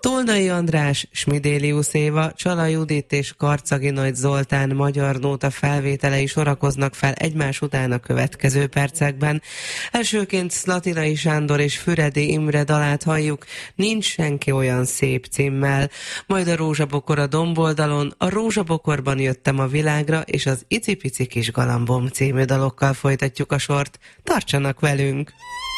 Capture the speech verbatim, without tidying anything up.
Tolnai András, Smidélius Éva, Csala Judit és Karcagi Nagy Zoltán magyar nóta felvételei sorakoznak fel egymás után a következő percekben. Elsőként Szlatinai Sándor és Füredi Imre dalát halljuk, Nincs senki olyan szép címmel, majd a Rózsabokor a domboldalon, a Rózsabokorban jöttem a világra, és az Icipici kis galambom című dalokkal folytatjuk a sort. Tartsanak velünk!